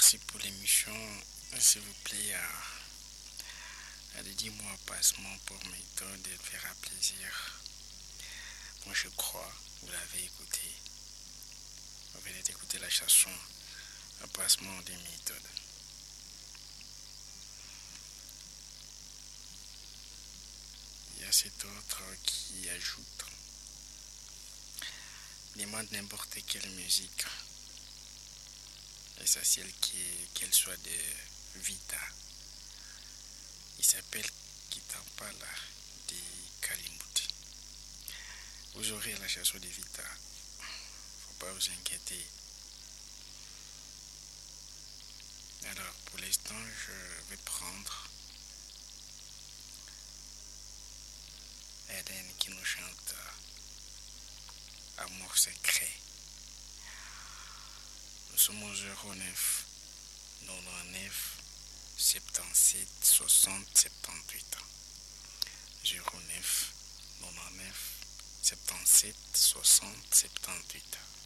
merci pour l'émission. S'il vous plaît, dis-moi passement pour méthode, elle fera plaisir. Bon, je crois, vous l'avez écouté. Vous venez d'écouter la chanson, un passement des méthodes. Il y a cet autre qui ajoute, demande n'importe quelle musique, l'essentiel qu'elle soit de Vita. Il s'appelle Kitampala de Kalimuti. Vous aurez la chanson de Vita. Faut pas vous inquiéter. Alors, pour l'instant, je vais prendre Eden qui nous chante Amour secret. Nous sommes au 09 99 77 60 78. 09 99 77 60 78.